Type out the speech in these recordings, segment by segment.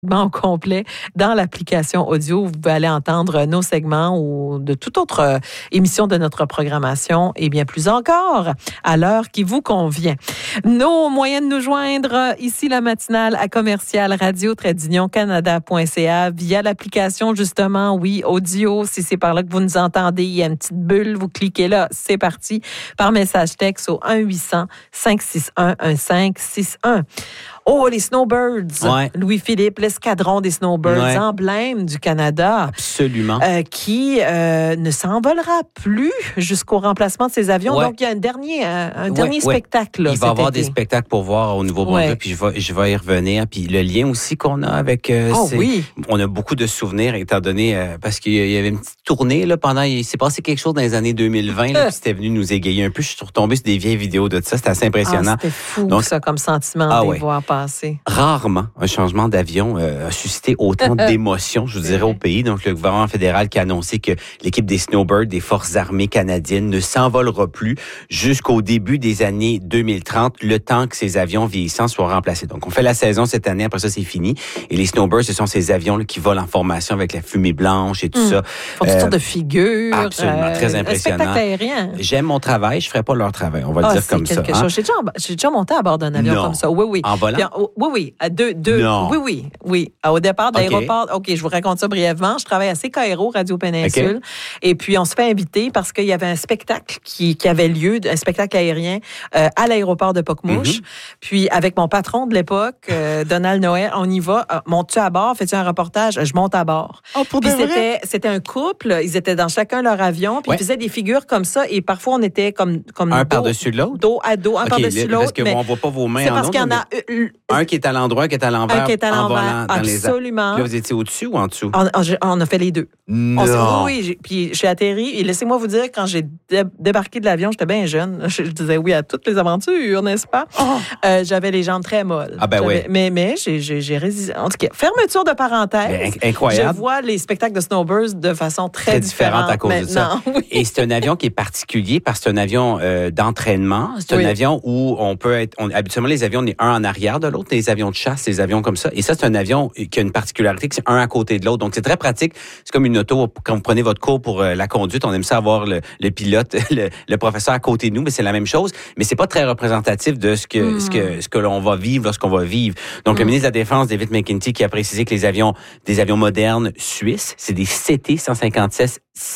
au complet dans l'application audio. Vous pouvez aller entendre nos segments ou de toute autre émission de notre programmation et bien plus encore à l'heure qui vous convient. Nos moyens de nous joindre, ici la matinale à commercial radio-canada.ca via l'application justement, oui, audio. Si c'est par là que vous nous entendez, il y a une petite bulle, vous cliquez là, c'est parti. Par message texte au 1-800-561-1561. Oh, les Snowbirds. Ouais. Louis-Philippe, l'escadron des Snowbirds, emblème du Canada. Absolument. Qui ne s'envolera plus jusqu'au remplacement de ses avions. Ouais. Donc, il y a un dernier spectacle. Là, il va y avoir des spectacles pour voir au Nouveau-Brunswick, puis je vais y revenir. Puis le lien aussi qu'on a avec... On a beaucoup de souvenirs, étant donné... parce qu'il y avait une petite tournée là, pendant... Il s'est passé quelque chose dans les années 2020, là, puis c'était venu nous égayer un peu. Je suis retombé sur des vieilles vidéos de ça. C'était assez impressionnant. C'était fou, donc, ça, comme sentiment de les voir passer. Rarement, un changement d'avion a suscité autant d'émotions, je vous dirais, au pays. Donc, le gouvernement fédéral qui a annoncé que l'équipe des Snowbirds, des Forces armées canadiennes, ne s'envolera plus jusqu'au début des années 2030, le temps que ces avions vieillissants soient remplacés. Donc, on fait la saison cette année, après ça, c'est fini. Et les Snowbirds, ce sont ces avions là, qui volent en formation avec la fumée blanche et tout ça. Ils font toutes sortes de figures. Absolument, très impressionnant. Un spectacle aérien. J'aime mon travail, je ne ferai pas leur travail, on va le dire comme ça. Chose. J'ai déjà monté à bord d'un avion comme ça. Oui. En volant? Oui. Deux. Non. Oui. Au départ de l'aéroport, OK, je vous raconte ça brièvement. Je travaille à CKRO, Radio Péninsule. Okay. Et puis, on se fait inviter parce qu'il y avait un spectacle qui avait lieu, un spectacle aérien à l'aéroport de Pocmouche. Puis, avec mon patron de l'époque, Donald Noël, on y va. Montes-tu à bord? Fais-tu un reportage? Je monte à bord. Oh, pour puis, c'était un couple. Ils étaient dans chacun leur avion. Puis, ils faisaient des figures comme ça. Et parfois, on était comme un par-dessus l'autre? Dos à dos, un par-dessus l'autre. Parce qu'on ne voit pas vos mains en parce qu'il y en a... Un qui est à l'endroit, un qui est à l'envers. Un qui est à l'envers, absolument. Là, vous étiez au-dessus ou en dessous? On a fait les deux. Non. Oui. Puis j'ai atterri. Et laissez-moi vous dire, quand j'ai débarqué de l'avion, j'étais bien jeune. Je disais oui à toutes les aventures, n'est-ce pas? J'avais les jambes très molles. Ah ben oui. Mais j'ai résisté. En tout cas, fermeture de parenthèse. Incroyable. Je vois les spectacles de Snowbirds de façon très différente à cause de ça. Oui. Et c'est un avion qui est particulier parce que c'est un avion d'entraînement. C'est un avion où on peut être... habituellement, les avions, on est un en arrière de l'autre. Les avions de chasse, les avions comme ça. Et ça, c'est un avion qui a une particularité, que c'est un à côté de l'autre. Donc, c'est très pratique. C'est comme une auto. Quand vous prenez votre cours pour la conduite, on aime ça avoir le pilote, le professeur à côté de nous, mais c'est la même chose. Mais c'est pas très représentatif de ce que l'on va vivre lorsqu'on va vivre. Donc, le ministre de la Défense, David McKenty, qui a précisé que des avions modernes suisses, c'est des CT-157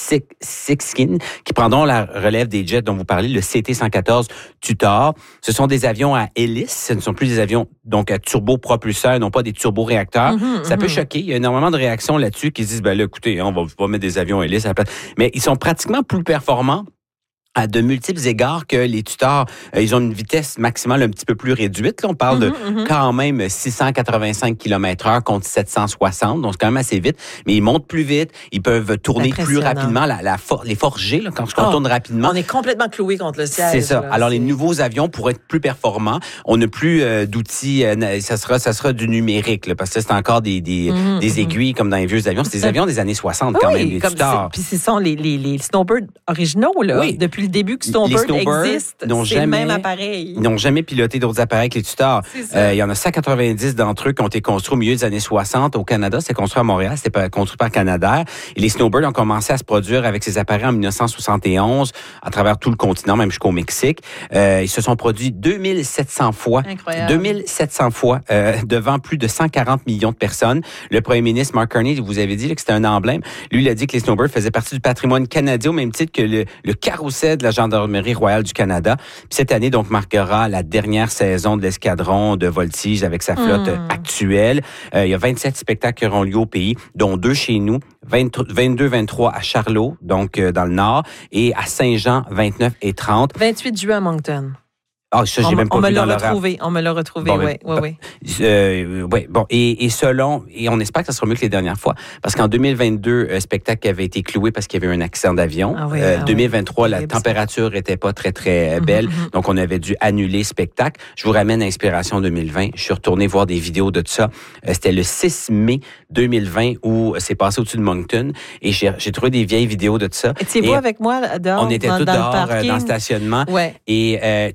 Sixkin, qui prendront la relève des jets dont vous parlez, le CT-114 Tutor. Ce sont des avions à hélice. Ce ne sont plus des avions donc à turbopropulseurs, non pas des turboréacteurs. Ça peut choquer. Il y a énormément de réactions là-dessus qui se disent, là, écoutez, on va pas mettre des avions à hélice à la place. Mais ils sont pratiquement plus performants à de multiples égards que les Tutors. Ils ont une vitesse maximale un petit peu plus réduite. Là, on parle de quand même 685 km/h contre 760, donc c'est quand même assez vite. Mais ils montent plus vite, ils peuvent tourner plus rapidement. Les forgés, là, quand on tourne rapidement... On est complètement cloué contre le siège. C'est ça. Là, alors, les nouveaux avions, pour être plus performants, on n'a plus d'outils... ça sera du numérique, là, parce que c'est encore des aiguilles comme dans les vieux avions. C'est des avions des années 60 quand même, les Tutors. Puis ce sont les Snowbirds originaux, là, depuis le début que Snowbird existe, c'est le même appareil. Ils n'ont jamais piloté d'autres appareils que les Tutors. Il y en a 190 d'entre eux qui ont été construits au milieu des années 60 au Canada. C'est construit à Montréal, c'était construit par Canadair. Et les Snowbirds ont commencé à se produire avec ces appareils en 1971 à travers tout le continent, même jusqu'au Mexique. Ils se sont produits 2700 fois. Incroyable. 2700 fois devant plus de 140 millions de personnes. Le premier ministre Mark Carney, vous avez dit là, que c'était un emblème. Lui, il a dit que les Snowbirds faisaient partie du patrimoine canadien au même titre que le carrousel de la Gendarmerie royale du Canada. Puis cette année, donc, marquera la dernière saison de l'escadron de voltige avec sa flotte actuelle. Il y a 27 spectacles qui auront lieu au pays, dont 2 chez nous, 22-23 à Charlot, donc dans le Nord, et à Saint-Jean, 29 et 30. 28 juin à Moncton. Ah, ça, j'ai même pas vu dans l'horaire. On me l'a retrouvé, bon, oui. Et on espère que ça sera mieux que les dernières fois. Parce qu'en 2022, un spectacle avait été cloué parce qu'il y avait eu un accident d'avion. 2023, la température était pas très, très belle. Donc, on avait dû annuler le spectacle. Je vous ramène à Inspiration 2020. Je suis retourné voir des vidéos de ça. C'était le 6 mai 2020 où c'est passé au-dessus de Moncton. Et j'ai trouvé des vieilles vidéos de ça. Étiez-vous avec moi dehors? On était tous dehors dans le stationnement. Ouais. Et tout le monde était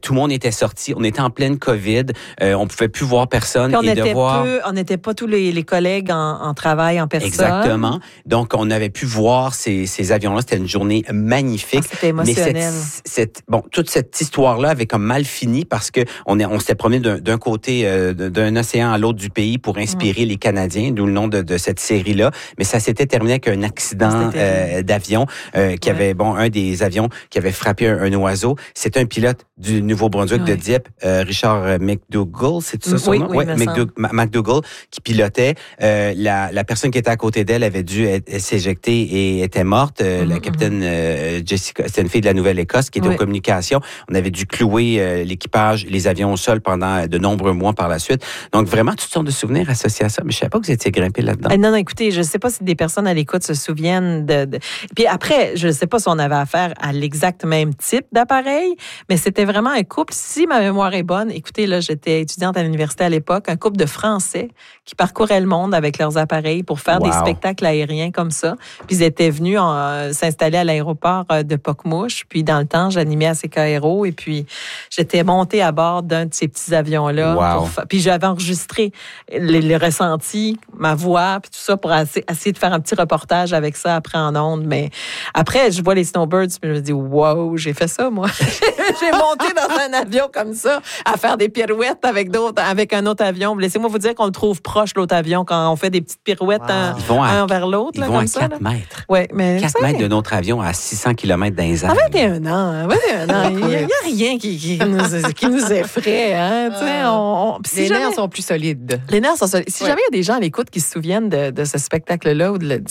était sorti. On était en pleine COVID. On pouvait plus voir personne. On n'était pas tous les collègues en travail, en personne. Exactement. Donc, on avait pu voir ces avions-là. C'était une journée magnifique. C'était émotionnel. Mais toute cette histoire-là avait comme mal fini parce que on s'était promené d'un côté d'un océan à l'autre du pays pour inspirer les Canadiens, d'où le nom de cette série-là. Mais ça s'était terminé avec un accident d'avion qui avait, un des avions qui avait frappé un oiseau. C'était un pilote du Nouveau-Brunswick de Dieppe, Richard McDougall, c'est ça son nom? Oui, McDougall, qui pilotait. La personne qui était à côté d'elle avait dû s'éjecter et était morte. La capitaine Jessica, c'était une fille de la Nouvelle-Écosse qui était aux communications. On avait dû clouer l'équipage, les avions au sol pendant de nombreux mois par la suite. Donc, vraiment, toutes sortes de souvenirs associés à ça. Mais je ne savais pas que vous étiez grimpé là-dedans. Non, écoutez, je ne sais pas si des personnes à l'écoute se souviennent Puis après, je ne sais pas si on avait affaire à l'exact même type d'appareil, mais c'était vraiment un couple, si ma mémoire est bonne, écoutez, là, j'étais étudiante à l'université à l'époque, un couple de Français qui parcouraient le monde avec leurs appareils pour faire des spectacles aériens comme ça. Puis ils étaient venus s'installer à l'aéroport de Pocmouche. Puis dans le temps, j'animais à CKRO et puis j'étais montée à bord d'un de ces petits avions-là. Puis j'avais enregistré les ressentis, ma voix, puis tout ça pour essayer de faire un petit reportage avec ça après en ondes. Mais après, je vois les Snowbirds, puis je me dis, wow, j'ai fait ça, moi. J'ai monté dans un avion comme ça, à faire des pirouettes avec un autre avion. Laissez-moi vous dire qu'on le trouve proche, l'autre avion, quand on fait des petites pirouettes un vers l'autre. Ils vont à 4 mètres. Ouais, mais 4 mètres de notre avion à 600 km dans les airs. À 21 ans, il n'y a rien qui nous effraie. Hein, les nerfs sont plus solides. Les nerfs sont solides. Si jamais il y a des gens à l'écoute qui se souviennent de ce spectacle-là ou de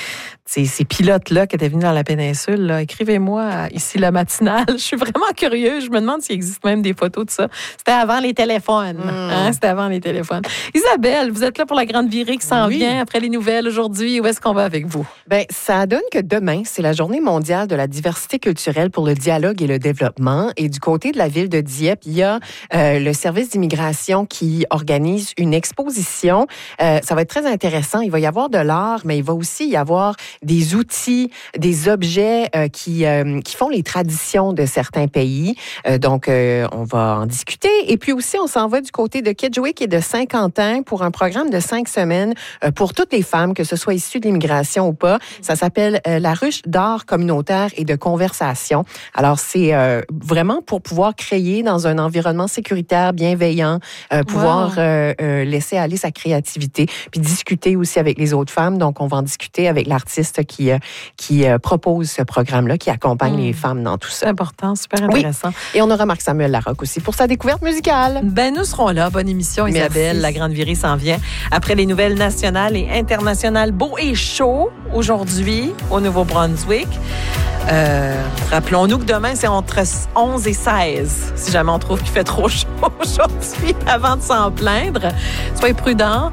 ces pilotes-là qui étaient venus dans la péninsule, là, écrivez-moi ici la matinale. Je suis vraiment curieuse. Je me demande s'il existe même des photos de ça. C'était avant les téléphones. C'était avant les téléphones. Isabelle, vous êtes là pour la grande virée qui s'en vient après les nouvelles aujourd'hui. Où est-ce qu'on va avec vous? Bien, ça donne que demain, c'est la Journée mondiale de la diversité culturelle pour le dialogue et le développement. Et du côté de la ville de Dieppe, il y a le service d'immigration qui organise une exposition. Ça va être très intéressant. Il va y avoir de l'art, mais il va aussi y avoir des outils, des objets qui font les traditions de certains pays. Donc, on va en discuter. Et puis aussi, on s'en va du côté de Kedgewick et de Saint-Quentin pour un programme de 5 semaines pour toutes les femmes, que ce soit issues de l'immigration ou pas. Ça s'appelle la ruche d'art communautaire et de conversation. Alors, c'est vraiment pour pouvoir créer dans un environnement sécuritaire, bienveillant, pouvoir laisser aller sa créativité, puis discuter aussi avec les autres femmes. Donc, on va en discuter avec l'artiste qui propose ce programme-là, qui accompagne les femmes dans tout ça. C'est important, super intéressant. Oui. Et on aura Marc-Samuel Larocque aussi pour sa découverte musicale. Ben, nous serons là. Bonne émission, Isabelle. La grande virée s'en vient. Après les nouvelles nationales et internationales, beau et chaud aujourd'hui au Nouveau-Brunswick. Rappelons-nous que demain, c'est entre 11 et 16. Si jamais on trouve qu'il fait trop chaud aujourd'hui, avant de s'en plaindre, soyez prudents.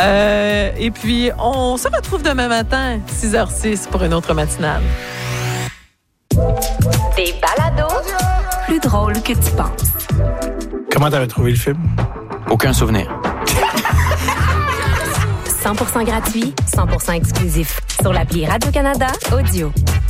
Et puis, on se retrouve demain matin, 6h06, pour une autre matinale. Des balados plus drôles que tu penses. Comment t'avais trouvé le film? Aucun souvenir. 100% gratuit, 100% exclusif. Sur l'appli Radio-Canada Audio.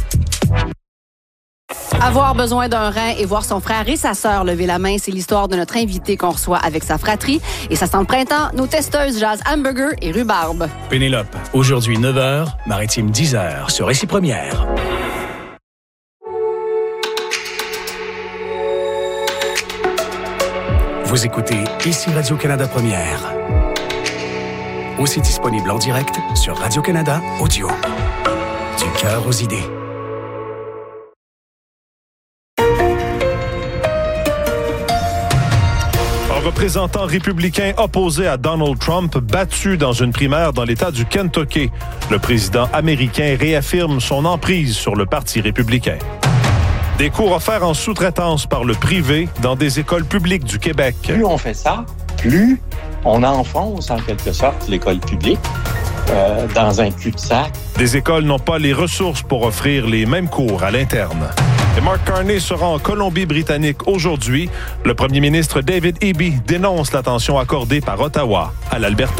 Avoir besoin d'un rein et voir son frère et sa sœur lever la main, c'est l'histoire de notre invité qu'on reçoit avec sa fratrie. Et ça sent le printemps, nos testeuses jasent hamburger et rhubarbe. Pénélope, aujourd'hui 9h, Maritime 10h, sur Récit Première. Vous écoutez ici Radio-Canada Première. Aussi disponible en direct sur Radio-Canada Audio. Du cœur aux idées. Un représentant républicain opposé à Donald Trump battu dans une primaire dans l'État du Kentucky. Le président américain réaffirme son emprise sur le Parti républicain. Des cours offerts en sous-traitance par le privé dans des écoles publiques du Québec. Plus on fait ça, plus on enfonce en quelque sorte l'école publique dans un cul-de-sac. Des écoles n'ont pas les ressources pour offrir les mêmes cours à l'interne. Et Mark Carney sera en Colombie-Britannique aujourd'hui. Le premier ministre David Eby dénonce l'attention accordée par Ottawa à l'Alberta.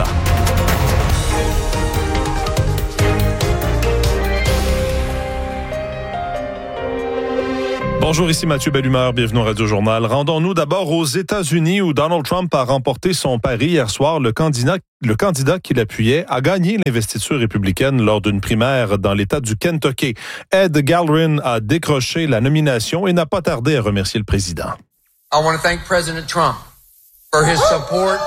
Bonjour, ici Mathieu Bellumeur, bienvenue au Radio Journal. Rendons-nous d'abord aux États-Unis où Donald Trump a remporté son pari hier soir. Le candidat qu'il appuyait a gagné l'investiture républicaine lors d'une primaire dans l'État du Kentucky. Ed Galbraith a décroché la nomination et n'a pas tardé à remercier le président. I want to thank President Trump for his support.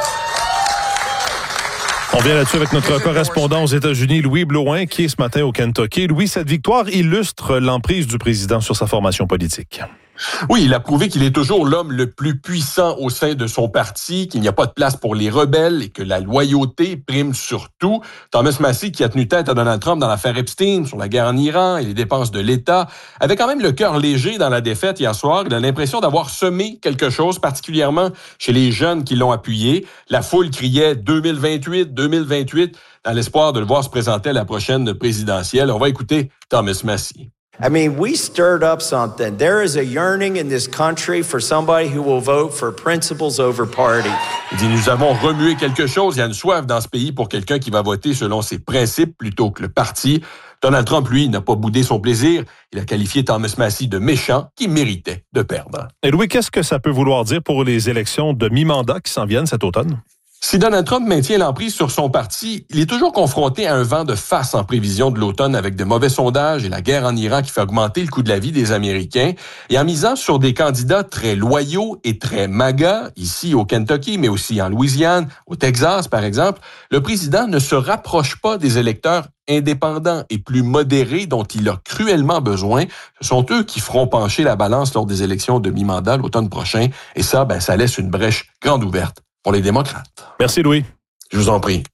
On vient là-dessus avec notre correspondant aux États-Unis, Louis Blouin, qui est ce matin au Kentucky. Louis, cette victoire illustre l'emprise du président sur sa formation politique. Oui, il a prouvé qu'il est toujours l'homme le plus puissant au sein de son parti, qu'il n'y a pas de place pour les rebelles et que la loyauté prime sur tout. Thomas Massie, qui a tenu tête à Donald Trump dans l'affaire Epstein, sur la guerre en Iran et les dépenses de l'État, avait quand même le cœur léger dans la défaite hier soir. Il a l'impression d'avoir semé quelque chose, particulièrement chez les jeunes qui l'ont appuyé. La foule criait 2028, 2028, dans l'espoir de le voir se présenter à la prochaine présidentielle. On va écouter Thomas Massie. I mean, we stirred up something. There is a yearning in this country for somebody who will vote for principles over party. Il dit, nous avons remué quelque chose. Il y a une soif dans ce pays pour quelqu'un qui va voter selon ses principes plutôt que le parti. Donald Trump, lui, n'a pas boudé son plaisir. Il a qualifié Thomas Massie de méchant qui méritait de perdre. Et Louis, qu'est-ce que ça peut vouloir dire pour les élections de mi-mandat qui s'en viennent cet automne? Si Donald Trump maintient l'emprise sur son parti, il est toujours confronté à un vent de face en prévision de l'automne avec de mauvais sondages et la guerre en Iran qui fait augmenter le coût de la vie des Américains. Et en misant sur des candidats très loyaux et très MAGA, ici au Kentucky, mais aussi en Louisiane, au Texas par exemple, le président ne se rapproche pas des électeurs indépendants et plus modérés dont il a cruellement besoin. Ce sont eux qui feront pencher la balance lors des élections de mi-mandat l'automne prochain. Et ça, ça laisse une brèche grande ouverte pour les démocrates. Merci, Louis. Je vous en prie.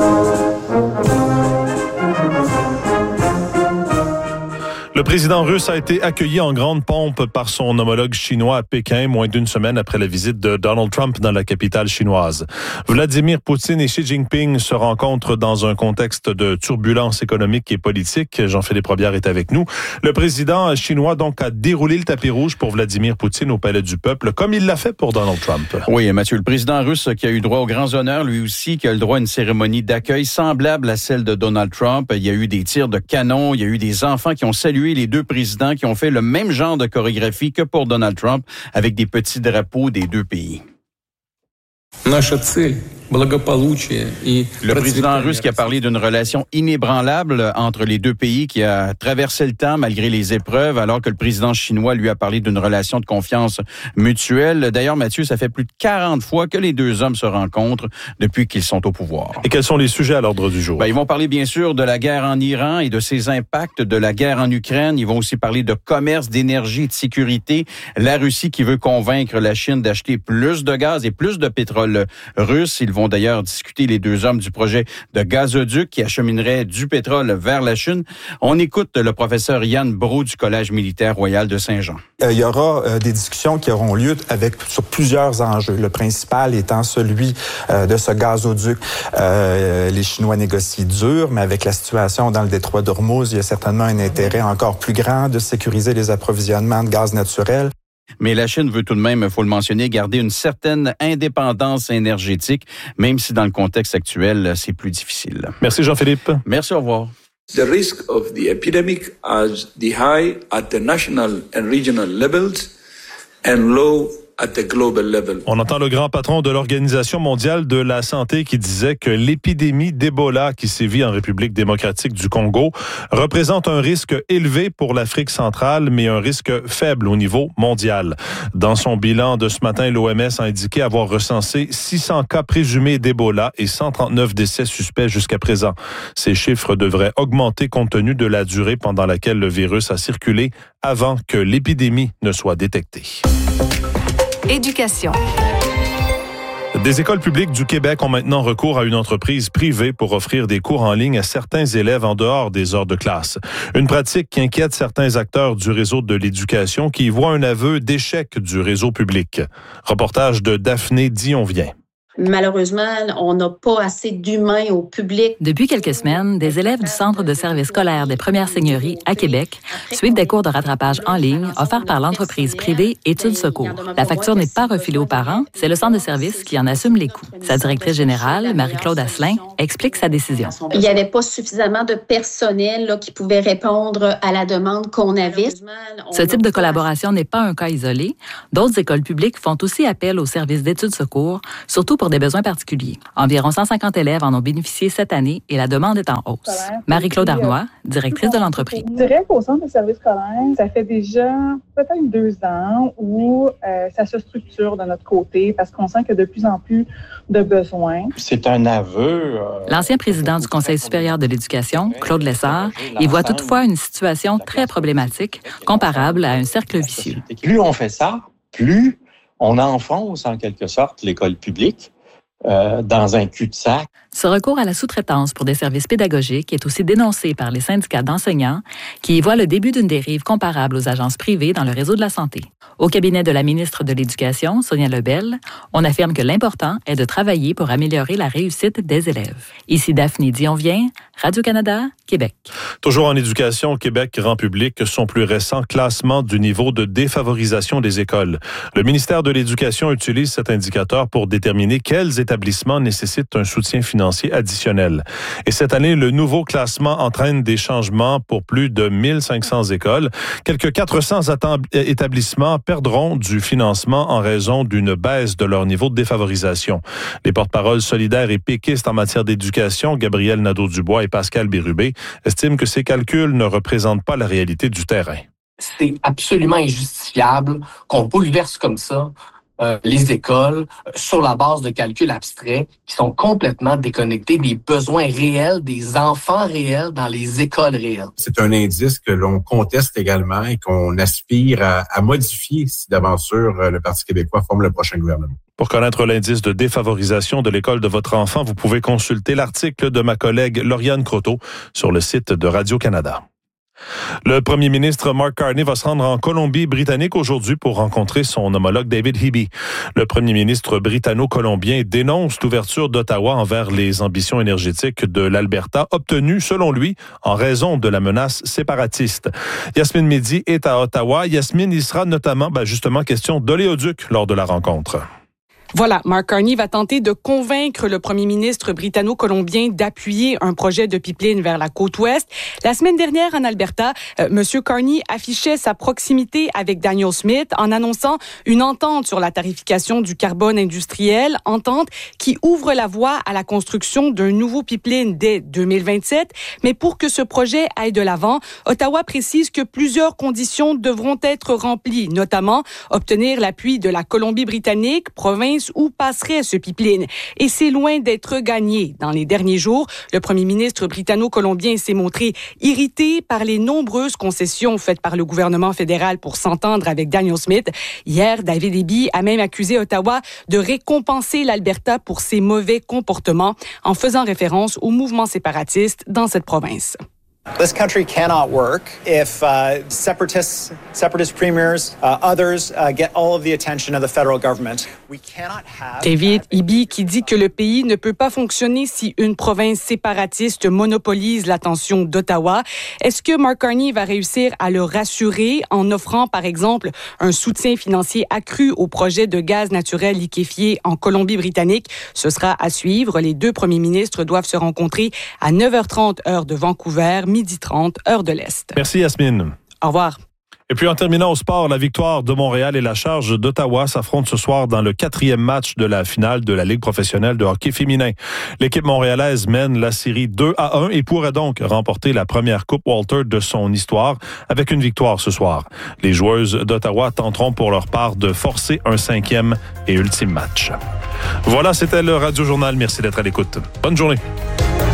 Le président russe a été accueilli en grande pompe par son homologue chinois à Pékin, moins d'une semaine après la visite de Donald Trump dans la capitale chinoise. Vladimir Poutine et Xi Jinping se rencontrent dans un contexte de turbulence économique et politique. Jean-Philippe Robillard est avec nous. Le président chinois donc a déroulé le tapis rouge pour Vladimir Poutine au Palais du Peuple, comme il l'a fait pour Donald Trump. Oui, Mathieu, le président russe qui a eu droit aux grands honneurs, lui aussi, qui a eu le droit à une cérémonie d'accueil semblable à celle de Donald Trump. Il y a eu des tirs de canon, il y a eu des enfants qui ont salué les deux présidents qui ont fait le même genre de chorégraphie que pour Donald Trump avec des petits drapeaux des deux pays. Le président russe qui a parlé d'une relation inébranlable entre les deux pays qui a traversé le temps malgré les épreuves, alors que le président chinois lui a parlé d'une relation de confiance mutuelle. D'ailleurs, Mathieu, ça fait plus de 40 fois que les deux hommes se rencontrent depuis qu'ils sont au pouvoir. Et quels sont les sujets à l'ordre du jour? Ils vont parler bien sûr de la guerre en Iran et de ses impacts, de la guerre en Ukraine. Ils vont aussi parler de commerce, d'énergie et de sécurité. La Russie qui veut convaincre la Chine d'acheter plus de gaz et plus de pétrole russe. Ils vont d'ailleurs discuter, les deux hommes, du projet de gazoduc qui acheminerait du pétrole vers la Chine. On écoute le professeur Yann Brault du Collège militaire royal de Saint-Jean. Il y aura des discussions qui auront lieu sur plusieurs enjeux. Le principal étant celui de ce gazoduc. Les Chinois négocient dur, mais avec la situation dans le détroit d'Ormuz, il y a certainement un intérêt encore plus grand de sécuriser les approvisionnements de gaz naturel. Mais la Chine veut tout de même, il faut le mentionner, garder une certaine indépendance énergétique, même si dans le contexte actuel, c'est plus difficile. Merci Jean-Philippe. Merci, au revoir. The risk of the epidemic is the high at the national and regional levels and low at the global level. On entend le grand patron de l'Organisation mondiale de la santé qui disait que l'épidémie d'Ebola qui sévit en République démocratique du Congo représente un risque élevé pour l'Afrique centrale, mais un risque faible au niveau mondial. Dans son bilan de ce matin, l'OMS a indiqué avoir recensé 600 cas présumés d'Ebola et 139 décès suspects jusqu'à présent. Ces chiffres devraient augmenter compte tenu de la durée pendant laquelle le virus a circulé avant que l'épidémie ne soit détectée. Éducation. Des écoles publiques du Québec ont maintenant recours à une entreprise privée pour offrir des cours en ligne à certains élèves en dehors des heures de classe. Une pratique qui inquiète certains acteurs du réseau de l'éducation qui y voient un aveu d'échec du réseau public. Reportage de Daphné Dionvien. Malheureusement, on n'a pas assez d'humains au public. Depuis quelques semaines, des élèves du Centre de services scolaires des Premières Seigneuries à Québec suivent des cours de rattrapage en ligne offerts par l'entreprise privée Études Secours. La facture n'est pas refilée aux parents, c'est le centre de services qui en assume les coûts. Sa directrice générale, Marie-Claude Asselin, explique sa décision. Il n'y avait pas suffisamment de personnel là, qui pouvait répondre à la demande qu'on avait. Ce type de collaboration n'est pas un cas isolé. D'autres écoles publiques font aussi appel au service d'études secours, surtout pour des besoins particuliers. Environ 150 élèves en ont bénéficié cette année et la demande est en hausse. Marie-Claude Arnois, directrice de l'entreprise. Je dirais qu'au centre de services scolaires, ça fait déjà peut-être 2 ans où ça se structure de notre côté parce qu'on sent qu'il y a de plus en plus de besoins. C'est un aveu. L'ancien président du Conseil supérieur de l'éducation, Claude Lessard, y voit toutefois une situation très problématique, comparable à un cercle vicieux. Plus on fait ça, plus on enfonce en quelque sorte l'école publique dans un cul-de-sac. Ce recours à la sous-traitance pour des services pédagogiques est aussi dénoncé par les syndicats d'enseignants qui y voient le début d'une dérive comparable aux agences privées dans le réseau de la santé. Au cabinet de la ministre de l'Éducation, Sonia Lebel, on affirme que l'important est de travailler pour améliorer la réussite des élèves. Ici Daphné Dionvien, Radio-Canada, Québec. Toujours en éducation, Québec rend public son plus récent classement du niveau de défavorisation des écoles. Le ministère de l'Éducation utilise cet indicateur pour déterminer quels établissements nécessitent un soutien financier additionnel. Et cette année, le nouveau classement entraîne des changements pour plus de 1500 écoles. Quelques 400 établissements perdront du financement en raison d'une baisse de leur niveau de défavorisation. Les porte-paroles solidaires et péquistes en matière d'éducation, Gabriel Nadeau-Dubois et Pascal Bérubé, estiment que ces calculs ne représentent pas la réalité du terrain. C'est absolument injustifiable qu'on bouleverse comme ça les écoles sur la base de calculs abstraits qui sont complètement déconnectés des besoins réels, des enfants réels dans les écoles réelles. C'est un indice que l'on conteste également et qu'on aspire à modifier si d'aventure le Parti québécois forme le prochain gouvernement. Pour connaître l'indice de défavorisation de l'école de votre enfant, vous pouvez consulter l'article de ma collègue Lauriane Croteau sur le site de Radio-Canada. Le premier ministre Mark Carney va se rendre en Colombie-Britannique aujourd'hui pour rencontrer son homologue David Eby. Le premier ministre britanno-colombien dénonce l'ouverture d'Ottawa envers les ambitions énergétiques de l'Alberta, obtenues, selon lui, en raison de la menace séparatiste. Yasmine Mehdi est à Ottawa. Yasmine, il sera notamment, justement, question d'oléoduc lors de la rencontre. Voilà, Mark Carney va tenter de convaincre le premier ministre britanno-colombien d'appuyer un projet de pipeline vers la côte ouest. La semaine dernière, en Alberta, M. Carney affichait sa proximité avec Daniel Smith en annonçant une entente sur la tarification du carbone industriel, entente qui ouvre la voie à la construction d'un nouveau pipeline dès 2027. Mais pour que ce projet aille de l'avant, Ottawa précise que plusieurs conditions devront être remplies, notamment obtenir l'appui de la Colombie-Britannique, province où passerait ce pipeline. Et c'est loin d'être gagné. Dans les derniers jours, le premier ministre britanno-colombien s'est montré irrité par les nombreuses concessions faites par le gouvernement fédéral pour s'entendre avec Daniel Smith. Hier, David Eby a même accusé Ottawa de récompenser l'Alberta pour ses mauvais comportements en faisant référence au mouvement séparatiste dans cette province. This country cannot work if separatist premiers, others get all of the attention of the federal government. We cannot have David Eby qui dit que le pays ne peut pas fonctionner si une province séparatiste monopolise l'attention d'Ottawa. Est-ce que Mark Carney va réussir à le rassurer en offrant, par exemple, un soutien financier accru au projet de gaz naturel liquéfié en Colombie-Britannique? Ce sera à suivre. Les deux premiers ministres doivent se rencontrer à 9h30 heure de Vancouver, 12h30 heure de l'Est. Merci Yasmine. Au revoir. Et puis en terminant au sport, la victoire de Montréal et la charge d'Ottawa s'affrontent ce soir dans le 4e match de la finale de la Ligue professionnelle de hockey féminin. L'équipe montréalaise mène la série 2-1 et pourrait donc remporter la première Coupe Walter de son histoire avec une victoire ce soir. Les joueuses d'Ottawa tenteront pour leur part de forcer un 5e et ultime match. Voilà, c'était le Radio Journal. Merci d'être à l'écoute. Bonne journée.